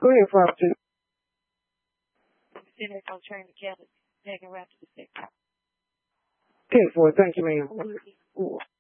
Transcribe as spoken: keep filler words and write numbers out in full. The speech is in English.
Go ahead, Prophet. Sitting there on train to Kelly, taking rap to the six. Ten four. Thank you, ma'am.